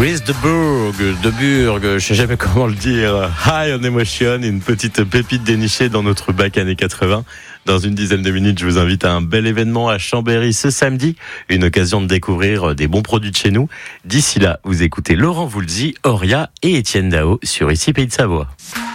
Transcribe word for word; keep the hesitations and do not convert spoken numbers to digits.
Chris de Burg, de Burg, je sais jamais comment le dire. High on Emotion, une petite pépite dénichée dans notre bac années quatre-vingts. Dans une dizaine de minutes, je vous invite à un bel événement à Chambéry ce samedi. Une occasion de découvrir des bons produits de chez nous. D'ici là, vous écoutez Laurent Voulzy, Auria et Étienne Dao sur Ici Pays de Savoie.